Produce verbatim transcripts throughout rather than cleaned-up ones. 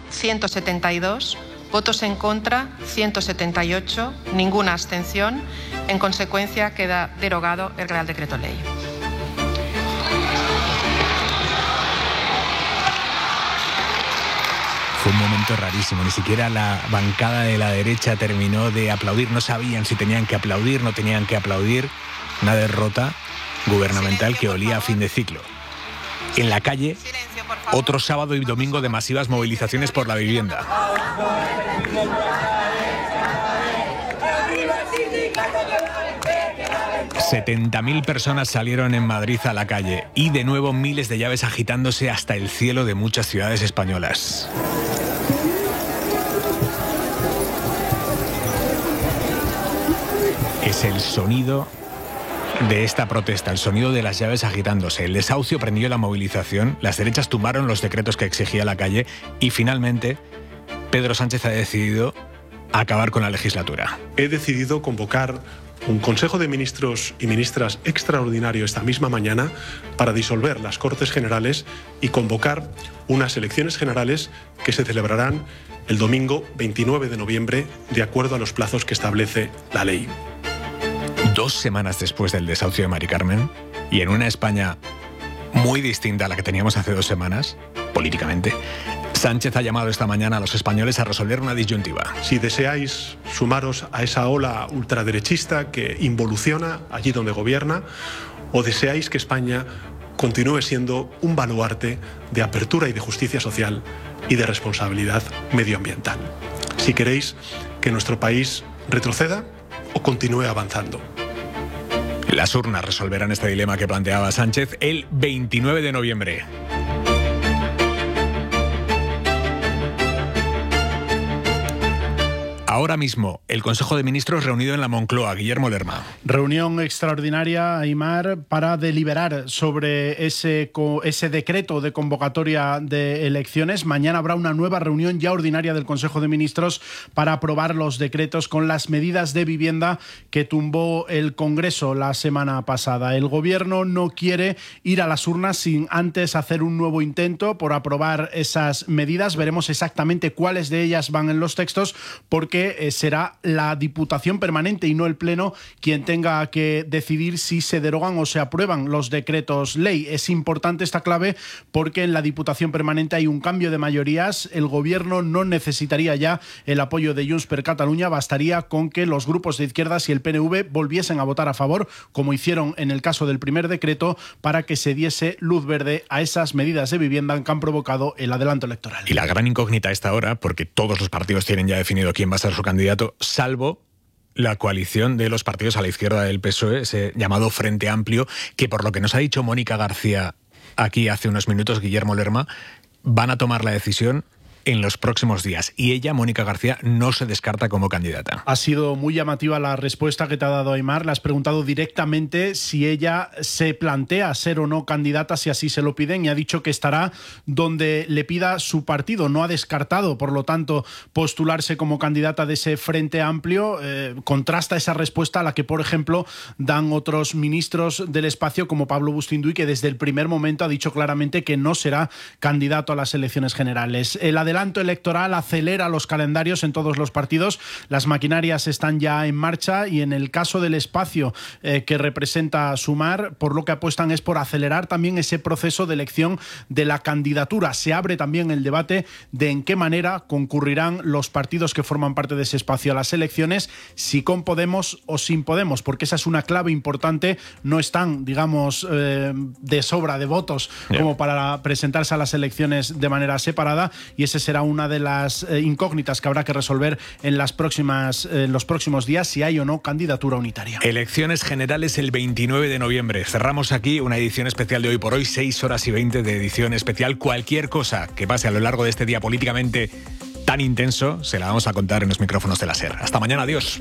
ciento setenta y dos, votos en contra ciento setenta y ocho, ninguna abstención. En consecuencia, queda derogado el Real Decreto Ley. Fue un momento rarísimo, ni siquiera la bancada de la derecha terminó de aplaudir, no sabían si tenían que aplaudir, no tenían que aplaudir. Una derrota gubernamental que olía a fin de ciclo. En la calle, otro sábado y domingo de masivas movilizaciones por la vivienda. setenta mil personas salieron en Madrid a la calle y de nuevo miles de llaves agitándose hasta el cielo de muchas ciudades españolas. Es el sonido de esta protesta, el sonido de las llaves agitándose. El desahucio prendió la movilización, las derechas tumbaron los decretos que exigía la calle y finalmente Pedro Sánchez ha decidido acabar con la legislatura. He decidido convocar un Consejo de Ministros y Ministras extraordinario esta misma mañana para disolver las Cortes Generales y convocar unas elecciones generales que se celebrarán el domingo veintinueve de noviembre de acuerdo a los plazos que establece la ley. Dos semanas después del desahucio de Mari Carmen y en una España muy distinta a la que teníamos hace dos semanas, políticamente, Sánchez ha llamado esta mañana a los españoles a resolver una disyuntiva. Si deseáis sumaros a esa ola ultraderechista que involuciona allí donde gobierna, o deseáis que España continúe siendo un baluarte de apertura y de justicia social y de responsabilidad medioambiental. Si queréis que nuestro país retroceda o continúe avanzando. Las urnas resolverán este dilema que planteaba Sánchez el veintinueve de noviembre. Ahora mismo, el Consejo de Ministros reunido en la Moncloa. Guillermo Lerma. Reunión extraordinaria, Aimar, para deliberar sobre ese, ese decreto de convocatoria de elecciones. Mañana habrá una nueva reunión ya ordinaria del Consejo de Ministros para aprobar los decretos con las medidas de vivienda que tumbó el Congreso la semana pasada. El Gobierno no quiere ir a las urnas sin antes hacer un nuevo intento por aprobar esas medidas. Veremos exactamente cuáles de ellas van en los textos, porque será la Diputación Permanente y no el Pleno quien tenga que decidir si se derogan o se aprueban los decretos ley. Es importante esta clave porque en la Diputación Permanente hay un cambio de mayorías. El Gobierno no necesitaría ya el apoyo de Junts per Catalunya, bastaría con que los grupos de izquierdas y el P N V volviesen a votar a favor, como hicieron en el caso del primer decreto, para que se diese luz verde a esas medidas de vivienda que han provocado el adelanto electoral. Y la gran incógnita a esta hora, porque todos los partidos tienen ya definido quién va a ser su candidato, salvo la coalición de los partidos a la izquierda del P S O E, ese llamado Frente Amplio, que por lo que nos ha dicho Mónica García aquí hace unos minutos, Guillermo Lerma, van a tomar la decisión en los próximos días. Y ella, Mónica García, no se descarta como candidata. Ha sido muy llamativa la respuesta que te ha dado Aimar. Le has preguntado directamente si ella se plantea ser o no candidata, si así se lo piden, y ha dicho que estará donde le pida su partido. No ha descartado, por lo tanto, postularse como candidata de ese Frente Amplio. Eh, contrasta esa respuesta a la que, por ejemplo, dan otros ministros del espacio, como Pablo Bustinduy, que desde el primer momento ha dicho claramente que no será candidato a las elecciones generales. El adelanto electoral acelera los calendarios en todos los partidos. Las maquinarias están ya en marcha y en el caso del espacio eh, que representa Sumar, por lo que apuestan es por acelerar también ese proceso de elección de la candidatura. Se abre también el debate de en qué manera concurrirán los partidos que forman parte de ese espacio a las elecciones, si con Podemos o sin Podemos, porque esa es una clave importante. No están, digamos, eh, de sobra de votos yeah. como para presentarse a las elecciones de manera separada, y ese será una de las eh, incógnitas que habrá que resolver en las próximas, eh, los próximos días, si hay o no candidatura unitaria. Elecciones generales el veintinueve de noviembre. Cerramos aquí una edición especial de Hoy por Hoy, seis horas y veinte de edición especial. Cualquier cosa que pase a lo largo de este día políticamente tan intenso, se la vamos a contar en los micrófonos de la SER. Hasta mañana, adiós.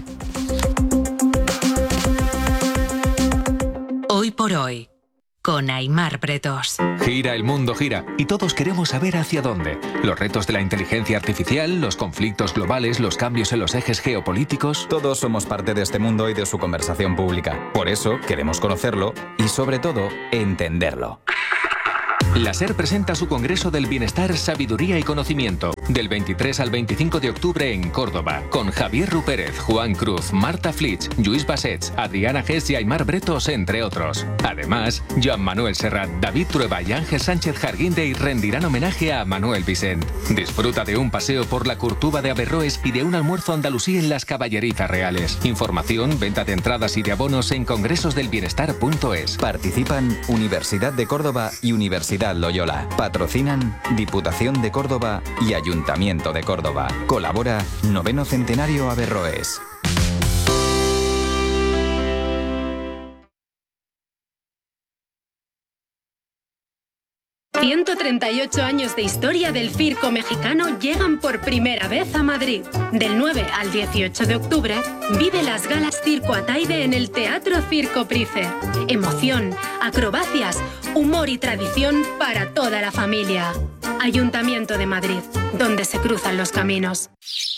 Hoy por Hoy, con Aimar Pretos. Gira, el mundo gira, y todos queremos saber hacia dónde. Los retos de la inteligencia artificial, los conflictos globales, los cambios en los ejes geopolíticos. Todos somos parte de este mundo y de su conversación pública. Por eso queremos conocerlo y, sobre todo, entenderlo. La SER presenta su Congreso del Bienestar, Sabiduría y Conocimiento, del veintitrés al veinticinco de octubre en Córdoba, con Javier Rupérez, Juan Cruz, Marta Flitsch, Lluís Bassets, Adriana Gess y Aimar Bretos, entre otros. Además, Joan Manuel Serrat, David Trueba y Ángel Sánchez Jarguindey rendirán homenaje a Manuel Vicent. Disfruta de un paseo por la Curtuba de Averroes y de un almuerzo andalusí en las Caballerizas Reales. Información, venta de entradas y de abonos en congresosdelbienestar punto es. Participan Universidad de Córdoba y Universidad Loyola. Patrocinan Diputación de Córdoba y Ayuntamiento de Córdoba. Colabora Noveno Centenario Averroes. ciento treinta y ocho años de historia del circo mexicano llegan por primera vez a Madrid. Del nueve al dieciocho de octubre, vive las galas Circo Ataide en el Teatro Circo Price. Emoción, acrobacias, humor y tradición para toda la familia. Ayuntamiento de Madrid, donde se cruzan los caminos.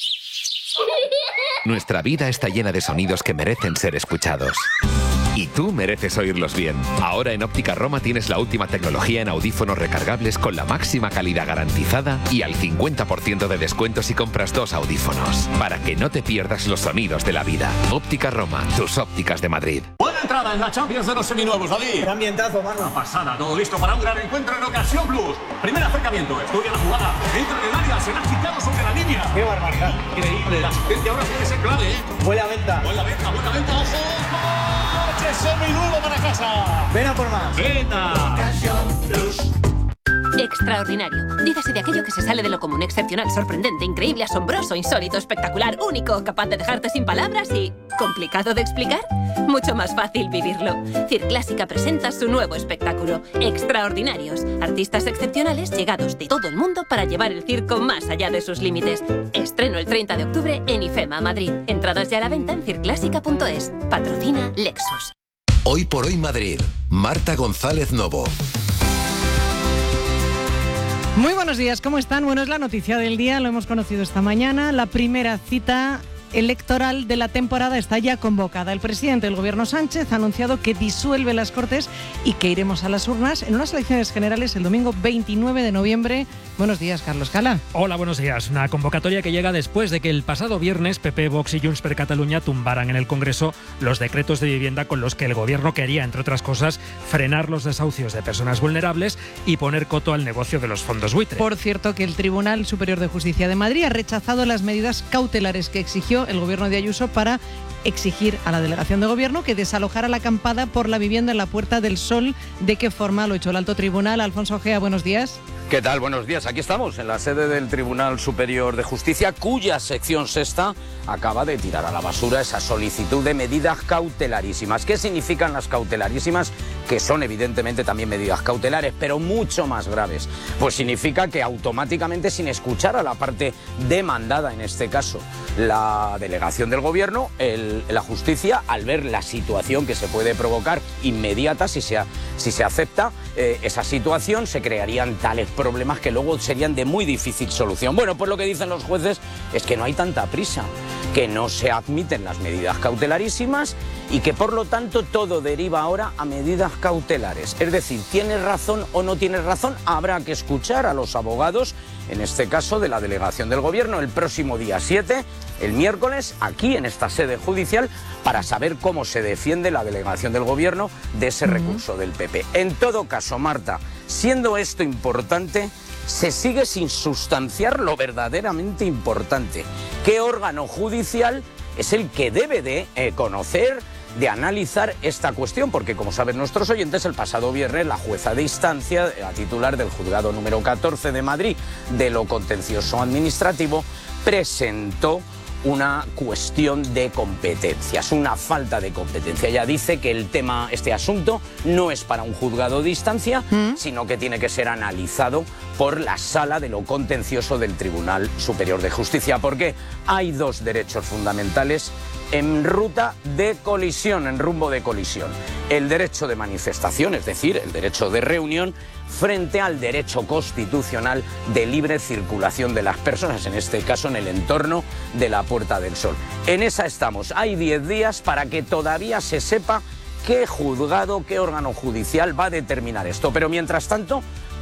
Nuestra vida está llena de sonidos que merecen ser escuchados. Y tú mereces oírlos bien. Ahora en Óptica Roma tienes la última tecnología en audífonos recargables con la máxima calidad garantizada y al cincuenta por ciento de descuento si compras dos audífonos. Para que no te pierdas los sonidos de la vida. Óptica Roma, tus ópticas de Madrid. Buena entrada en la Champions de los seminuevos, David. Qué ambientazo, mano. Una pasada, todo listo para un gran encuentro en Ocasión Plus. Primer acercamiento, estudia la jugada. Entra en el área, se la ha quitado sobre la línea. Qué barbaridad. Increíble, la asistencia ahora puede ser clave, ¿eh? Buena venta. Buena venta, buena venta, ojo. Seminuevo para casa. Ven a por más. Venta. Extraordinario. Dígase de aquello que se sale de lo común, excepcional, sorprendente, increíble, asombroso, insólito, espectacular, único, capaz de dejarte sin palabras y... ¿complicado de explicar? Mucho más fácil vivirlo. Circlásica presenta su nuevo espectáculo, Extraordinarios. Artistas excepcionales llegados de todo el mundo para llevar el circo más allá de sus límites. Estreno el treinta de octubre en IFEMA, Madrid. Entradas ya a la venta en circlásica punto es. Patrocina Lexus. Hoy por hoy Madrid. Marta González Novo. Muy buenos días, ¿cómo están? Bueno, es la noticia del día, lo hemos conocido esta mañana. La primera cita electoral de la temporada está ya convocada. El presidente del gobierno Sánchez ha anunciado que disuelve las Cortes y que iremos a las urnas en unas elecciones generales el domingo veintinueve de noviembre. Buenos días, Carlos Cala. Hola, buenos días. Una convocatoria que llega después de que el pasado viernes P P, Vox y Junts per Catalunya tumbaran en el Congreso los decretos de vivienda con los que el gobierno quería, entre otras cosas, frenar los desahucios de personas vulnerables y poner coto al negocio de los fondos buitre. Por cierto, que el Tribunal Superior de Justicia de Madrid ha rechazado las medidas cautelares que exigió el gobierno de Ayuso para exigir a la delegación de gobierno que desalojara la acampada por la vivienda en la Puerta del Sol. ¿De qué forma lo ha hecho el alto tribunal? Alfonso Ojea, buenos días. ¿Qué tal? Buenos días. Aquí estamos, en la sede del Tribunal Superior de Justicia, cuya sección sexta acaba de tirar a la basura esa solicitud de medidas cautelarísimas. ¿Qué significan las cautelarísimas? Que son evidentemente también medidas cautelares, pero mucho más graves. Pues significa que automáticamente, sin escuchar a la parte demandada, en este caso la delegación del gobierno, el, la justicia, al ver la situación que se puede provocar inmediata, si se, si se acepta eh, esa situación, se crearían tales problemas que luego serían de muy difícil solución. Bueno, pues lo que dicen los jueces es que no hay tanta prisa, que no se admiten las medidas cautelarísimas y que por lo tanto todo deriva ahora a medidas cautelares. Es decir, ¿tienes razón o no tienes razón? Habrá que escuchar a los abogados, en este caso de la delegación del gobierno, el próximo día siete, el miércoles, aquí en esta sede judicial, para saber cómo se defiende la delegación del gobierno de ese recurso del P P. En todo caso, Marta, siendo esto importante, se sigue sin sustanciar lo verdaderamente importante. ¿Qué órgano judicial es el que debe de eh, conocer, de analizar esta cuestión? Porque, como saben nuestros oyentes, el pasado viernes la jueza de instancia, la titular del juzgado número catorce de Madrid de lo contencioso administrativo, presentó una cuestión de competencias, una falta de competencia. Ella dice que el tema, este asunto, no es para un juzgado de instancia, ¿Mm? sino que tiene que ser analizado por la Sala de lo Contencioso del Tribunal Superior de Justicia, porque hay dos derechos fundamentales en ruta de colisión, en rumbo de colisión. El derecho de manifestación, es decir, el derecho de reunión, frente al derecho constitucional de libre circulación de las personas, en este caso en el entorno de la Puerta del Sol. En esa estamos. Hay diez días para que todavía se sepa qué juzgado, qué órgano judicial va a determinar esto. Pero mientras tanto,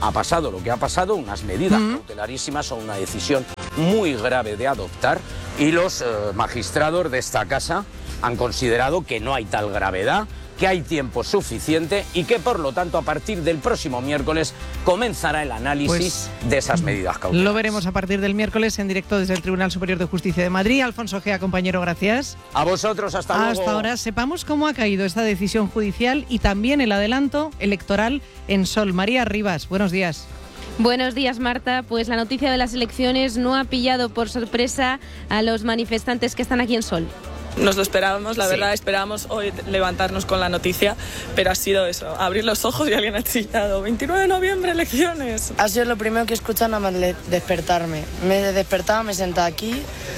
ha pasado lo que ha pasado, unas medidas mm. cautelarísimas son una decisión muy grave de adoptar y los eh, magistrados de esta casa han considerado que no hay tal gravedad, que hay tiempo suficiente y que por lo tanto a partir del próximo miércoles comenzará el análisis pues, de esas medidas cautelares. Lo veremos a partir del miércoles en directo desde el Tribunal Superior de Justicia de Madrid. Alfonso Gea, compañero, gracias. A vosotros, hasta luego. Hasta ahora sepamos cómo ha caído esta decisión judicial y también el adelanto electoral en Sol. María Rivas, buenos días. Buenos días, Marta. Pues la noticia de las elecciones no ha pillado por sorpresa a los manifestantes que están aquí en Sol. Nos lo esperábamos, la sí. verdad, esperábamos hoy levantarnos con la noticia, pero ha sido eso, abrir los ojos y alguien ha chillado. veintinueve de noviembre, elecciones. Ha sido lo primero que he escuchado nada más despertarme. Me he despertado, me he sentado aquí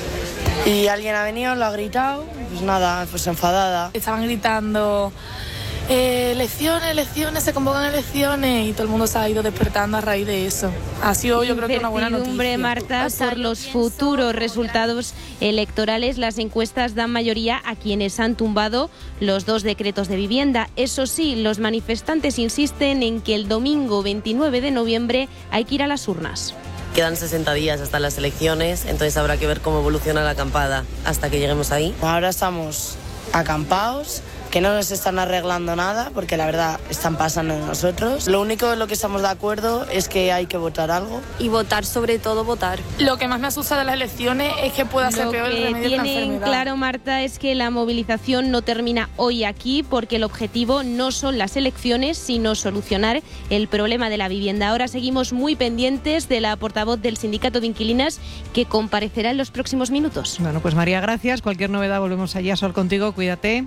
y alguien ha venido, lo ha gritado, pues nada, pues enfadada. Estaban gritando... Eh, elecciones, elecciones, se convocan elecciones y todo el mundo se ha ido despertando a raíz de eso. Ha sido yo creo que una buena noticia. Marta, por los futuros resultados electorales, las encuestas dan mayoría a quienes han tumbado los dos decretos de vivienda. Eso sí, los manifestantes insisten en que el domingo veintinueve de noviembre hay que ir a las urnas. Quedan sesenta días hasta las elecciones, entonces habrá que ver cómo evoluciona la acampada hasta que lleguemos ahí. Ahora estamos acampados, que no nos están arreglando nada, porque la verdad están pasando en nosotros. Lo único en lo que estamos de acuerdo es que hay que votar algo. Y votar, sobre todo votar. Lo que más me asusta de las elecciones es que pueda ser peor el remedio de la enfermedad. Lo que tienen claro, Marta, es que la movilización no termina hoy aquí, porque el objetivo no son las elecciones, sino solucionar el problema de la vivienda. Ahora seguimos muy pendientes de la portavoz del Sindicato de Inquilinas, que comparecerá en los próximos minutos. Bueno, pues María, gracias. Cualquier novedad volvemos allí a Sol contigo. Cuídate.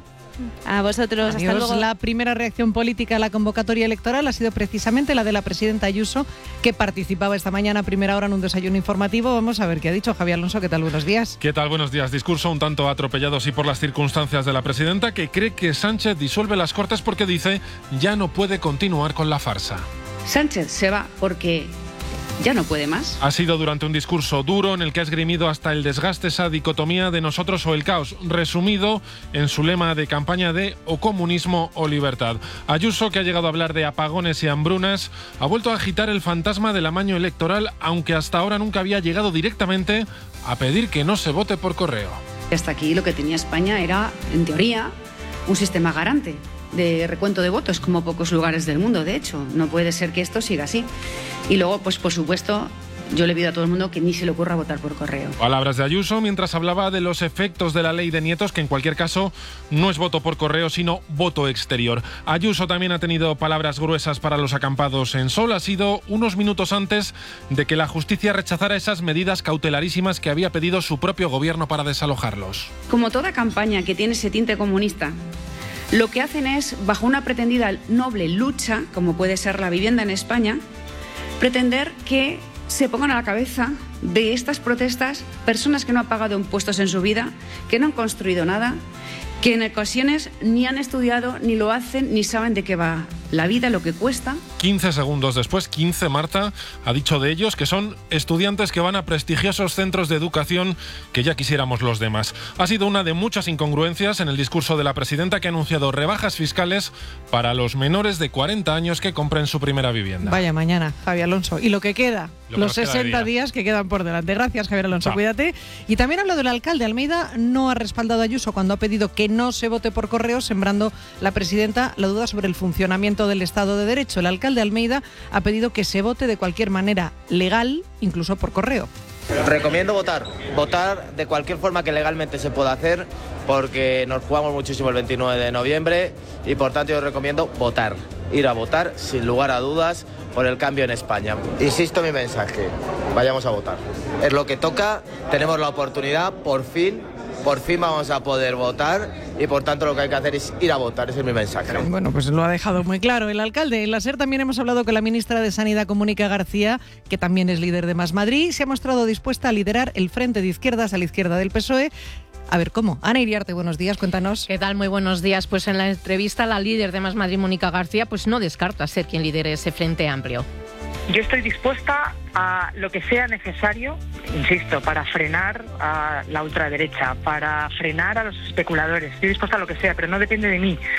A vosotros, Adiós. hasta luego. La primera reacción política a la convocatoria electoral ha sido precisamente la de la presidenta Ayuso, que participaba esta mañana a primera hora en un desayuno informativo. Vamos a ver qué ha dicho. Javier Alonso, ¿qué tal? Buenos días. ¿Qué tal? Buenos días. Discurso un tanto atropellado, sí, por las circunstancias de la presidenta, que cree que Sánchez disuelve las Cortes porque dice ya no puede continuar con la farsa. Sánchez se va porque... ya no puede más. Ha sido durante un discurso duro en el que ha esgrimido hasta el desgaste esa dicotomía de nosotros o el caos, resumido en su lema de campaña de o comunismo o libertad. Ayuso, que ha llegado a hablar de apagones y hambrunas, ha vuelto a agitar el fantasma del amaño electoral, aunque hasta ahora nunca había llegado directamente a pedir que no se vote por correo. Hasta aquí lo que tenía España era, en teoría, un sistema garante de recuento de votos, como pocos lugares del mundo, de hecho. No puede ser que esto siga así. Y luego, pues por supuesto, yo le pido a todo el mundo que ni se le ocurra votar por correo. Palabras de Ayuso mientras hablaba de los efectos de la ley de nietos, que en cualquier caso no es voto por correo, sino voto exterior. Ayuso también ha tenido palabras gruesas para los acampados en Sol. Ha sido unos minutos antes de que la justicia rechazara esas medidas cautelarísimas que había pedido su propio gobierno para desalojarlos. Como toda campaña que tiene ese tinte comunista, lo que hacen es, bajo una pretendida noble lucha, como puede ser la vivienda en España, pretender que se pongan a la cabeza de estas protestas personas que no han pagado impuestos en su vida, que no han construido nada, que en ocasiones ni han estudiado, ni lo hacen, ni saben de qué va la vida, lo que cuesta. quince segundos después, quince, Marta, ha dicho de ellos que son estudiantes que van a prestigiosos centros de educación que ya quisiéramos los demás. Ha sido una de muchas incongruencias en el discurso de la presidenta, que ha anunciado rebajas fiscales para los menores de cuarenta años que compren su primera vivienda. Vaya mañana, Javier Alonso. Y lo que queda, lo que los sesenta días que quedan por delante. Gracias, Javier Alonso. Chao. Cuídate. Y también habla del alcalde. Almeida no ha respaldado a Ayuso cuando ha pedido que no se vote por correo, sembrando la presidenta la duda sobre el funcionamiento del Estado de Derecho. El alcalde Almeida ha pedido que se vote de cualquier manera legal, incluso por correo. Recomiendo votar, votar de cualquier forma que legalmente se pueda hacer, porque nos jugamos muchísimo el veintinueve de noviembre y por tanto yo recomiendo votar, ir a votar sin lugar a dudas por el cambio en España. Insisto en mi mensaje, vayamos a votar. Es lo que toca, tenemos la oportunidad, por fin, por fin vamos a poder votar y por tanto lo que hay que hacer es ir a votar, ese es mi mensaje. Bueno, pues lo ha dejado muy claro el alcalde. En la SER también hemos hablado con la ministra de Sanidad, Mónica García, que también es líder de Más Madrid, se ha mostrado dispuesta a liderar el frente de izquierdas a la izquierda del P S O E. A ver, ¿cómo? Ana Iriarte, buenos días, cuéntanos. ¿Qué tal? Muy buenos días. Pues en la entrevista, la líder de Más Madrid, Mónica García, pues no descarta ser quien lidere ese frente amplio. Yo estoy dispuesta a lo que sea necesario, insisto, para frenar a la ultraderecha, para frenar a los especuladores. Estoy dispuesta a lo que sea, pero no depende de mí.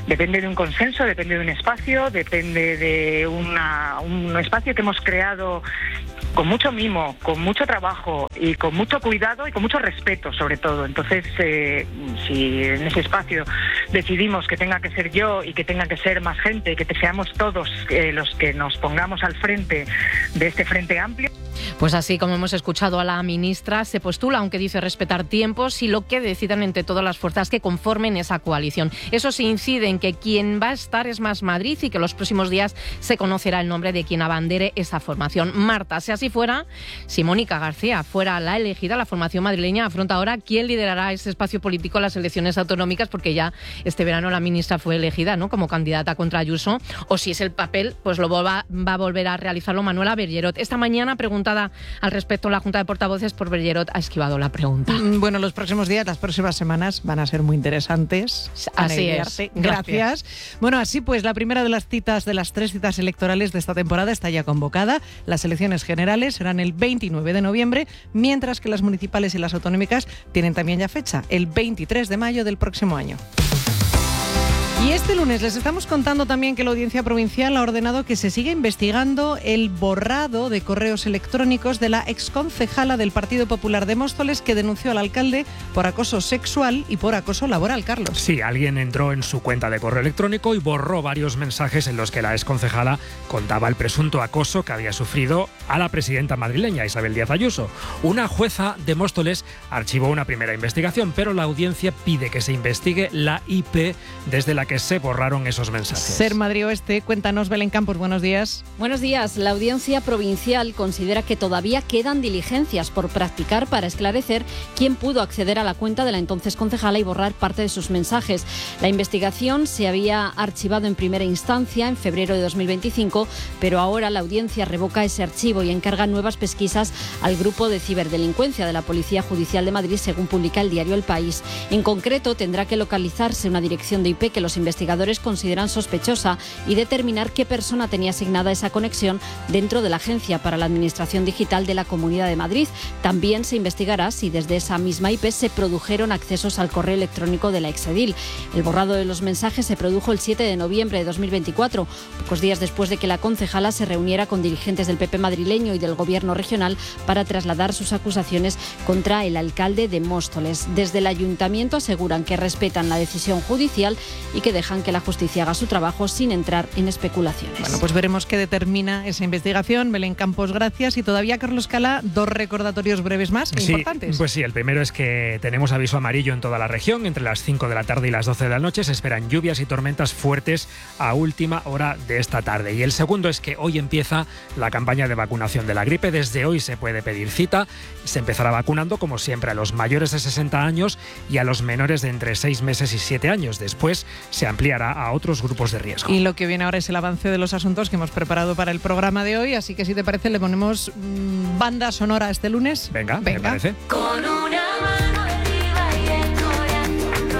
Depende de un consenso, depende de un espacio, depende de una, un espacio que hemos creado con mucho mimo, con mucho trabajo y con mucho cuidado y con mucho respeto sobre todo. Entonces, eh, si en ese espacio decidimos que tenga que ser yo y que tenga que ser más gente, que seamos todos eh, los que nos pongamos al frente de este frente amplio. Pues así como hemos escuchado a la ministra, se postula, aunque dice respetar tiempos y lo que decidan entre todas las fuerzas que conformen esa coalición. Eso sí incide en que quien va a estar es Más Madrid y que los próximos días se conocerá el nombre de quien abandere esa formación. Marta, si así fuera, si Mónica García fuera la elegida, la formación madrileña afronta ahora quién liderará ese espacio político en las elecciones autonómicas, porque ya este verano la ministra fue elegida, ¿no?, como candidata contra Ayuso, o si es el papel, pues lo va, va a volver a realizarlo Manuela Bergerot. Esta mañana, preguntada al respecto en la Junta de Portavoces por Bergerot, ha esquivado la pregunta. Bueno, los próximos días, las próximas semanas van a ser muy interesantes. Así es. Gracias. Gracias. Bueno, así pues, la primera de las citas, de las tres citas electorales de esta temporada está ya convocada. Las elecciones generales serán el veintinueve de noviembre, mientras que las municipales y las autonómicas tienen también ya fecha, el veintitrés de mayo del próximo año. Y este lunes les estamos contando también que la Audiencia Provincial ha ordenado que se siga investigando el borrado de correos electrónicos de la exconcejala del Partido Popular de Móstoles que denunció al alcalde por acoso sexual y por acoso laboral, Carlos. Sí, alguien entró en su cuenta de correo electrónico y borró varios mensajes en los que la exconcejala contaba el presunto acoso que había sufrido a la presidenta madrileña, Isabel Díaz Ayuso. Una jueza de Móstoles archivó una primera investigación, pero la audiencia pide que se investigue la I P desde la que se borraron esos mensajes. Ser Madrid Oeste, cuéntanos, Belén Campos, buenos días. Buenos días. La Audiencia Provincial considera que todavía quedan diligencias por practicar para esclarecer quién pudo acceder a la cuenta de la entonces concejala y borrar parte de sus mensajes. La investigación se había archivado en primera instancia en febrero de dos mil veinticinco, pero ahora la Audiencia revoca ese archivo y encarga nuevas pesquisas al Grupo de Ciberdelincuencia de la Policía Judicial de Madrid, según publica el diario El País. En concreto, tendrá que localizarse una dirección de I P que los investigadores consideran sospechosa y determinar qué persona tenía asignada esa conexión dentro de la Agencia para la Administración Digital de la Comunidad de Madrid. También se investigará si desde esa misma I P se produjeron accesos al correo electrónico de la exedil. El borrado de los mensajes se produjo el siete de noviembre de dos mil veinticuatro, pocos días después de que la concejala se reuniera con dirigentes del P P madrileño y del Gobierno regional para trasladar sus acusaciones contra el alcalde de Móstoles. Desde el Ayuntamiento aseguran que respetan la decisión judicial y que dejan que la justicia haga su trabajo sin entrar en especulaciones. Bueno, pues veremos qué determina esa investigación. Belén Campos, gracias. Y todavía, Carlos Cala, dos recordatorios breves más sí, importantes. Pues sí, el primero es que tenemos aviso amarillo en toda la región. Entre las cinco de la tarde y las doce de la noche se esperan lluvias y tormentas fuertes a última hora de esta tarde. Y el segundo es que hoy empieza la campaña de vacunación de la gripe. Desde hoy se puede pedir cita. Se empezará vacunando, como siempre, a los mayores de sesenta años y a los menores de entre seis meses y siete años. Después se ampliará a otros grupos de riesgo. Y lo que viene ahora es el avance de los asuntos que hemos preparado para el programa de hoy, así que si te parece le ponemos mmm, banda sonora este lunes. Venga, Venga. me parece. Con una mano arriba y el corazón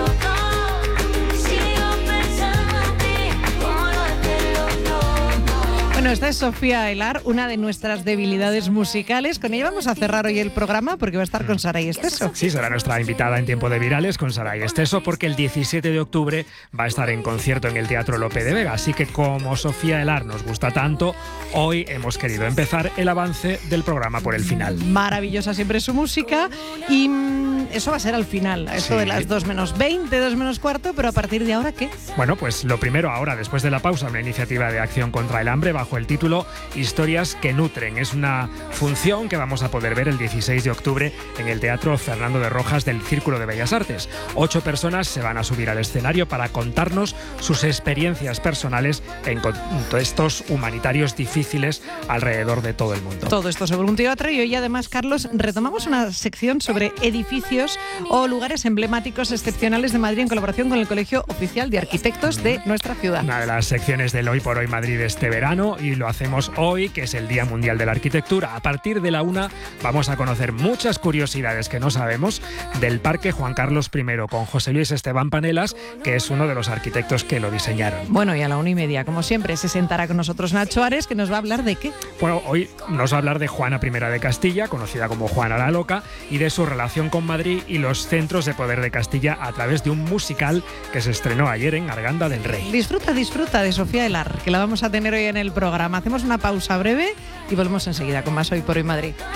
roto, sigo pensando en ti, como lo hacen los dos. Bueno, esta es Sofía Aelar, una de nuestras debilidades musicales. Con ella vamos a cerrar hoy el programa porque va a estar con Saray Esteso. Sí, será nuestra invitada en Tiempo de Virales con Saray Esteso, porque el diecisiete de octubre va a estar en concierto en el Teatro Lope de Vega. Así que como Sofía Aelar nos gusta tanto, hoy hemos querido empezar el avance del programa por el final. Maravillosa siempre su música y mmm, eso va a ser al final, eso sí. de las dos menos veinte, dos menos cuarto, pero a partir de ahora, ¿qué? Bueno, pues lo primero ahora, después de la pausa, una iniciativa de acción contra el hambre bajo el título Historias que nutren. Es una función que vamos a poder ver el dieciséis de octubre en el Teatro Fernando de Rojas del Círculo de Bellas Artes. Ocho personas se van a subir al escenario para contarnos sus experiencias personales en contextos humanitarios difíciles alrededor de todo el mundo. Todo esto sobre un teatro y hoy además, Carlos, retomamos una sección sobre edificios o lugares emblemáticos excepcionales de Madrid en colaboración con el Colegio Oficial de Arquitectos de nuestra ciudad. Una de las secciones del Hoy por Hoy Madrid este verano y lo hacemos hoy, que es el Día Mundial de la Arquitectura. A partir de la una vamos a conocer muchas curiosidades que no sabemos del Parque Juan Carlos primero con José Luis Esteban Panelas, que es uno de los arquitectos que lo diseñaron. Bueno, y a la una y media, como siempre, se sentará con nosotros Nacho Ares, que nos va a hablar de qué. Bueno, hoy nos va a hablar de Juana primera de Castilla, conocida como Juana la Loca, y de su relación con Madrid y los centros de poder de Castilla a través de un musical que se estrenó ayer en Arganda del Rey. Disfruta, disfruta de Sofía Elar, que la vamos a tener hoy en el programa. Hacemos una pausa breve y volvemos enseguida con más Hoy por Hoy Madrid.